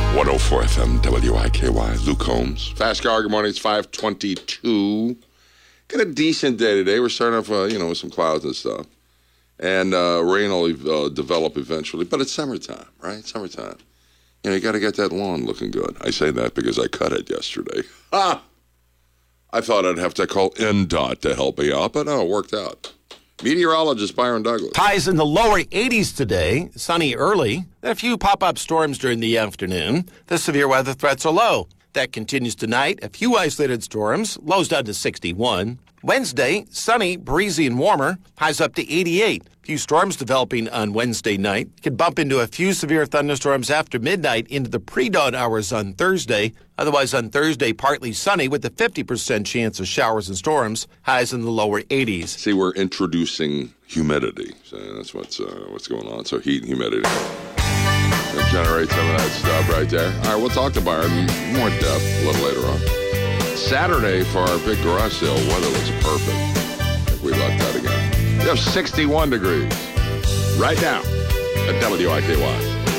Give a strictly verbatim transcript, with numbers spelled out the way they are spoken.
one oh four F M W I K Y. Luke Holmes. Fast Car, good morning. It's five twenty-two. Got a decent day today. We're starting off, uh, you know, with some clouds and stuff. And uh, rain will uh, develop eventually. But it's summertime, right? Summertime. You know, you got to get that lawn looking good. I say that because I cut it yesterday. Ah! I thought I'd have to call N DOT to help me out, but no, it worked out. Meteorologist Byron Douglas. Highs in the lower eighties today, sunny early, then a few pop-up storms during the afternoon. The severe weather threats are low. That continues tonight. A few isolated storms, lows down to sixty-one. Wednesday, sunny, breezy, and warmer, highs up to eighty-eight. A few storms developing on Wednesday night. Could bump into a few severe thunderstorms after midnight into the pre-dawn hours on Thursday. Otherwise, on Thursday, partly sunny with a fifty percent chance of showers and storms. Highs in the lower eighties. See, we're introducing humidity. So that's what's uh, what's going on. So heat and humidity. It'll generate some of that stuff right there. All right, we'll talk to Byron more in depth a little later on. Saturday for our big garage sale, weather looks perfect. I think we lucked out again. We have sixty-one degrees right now at W I K Y.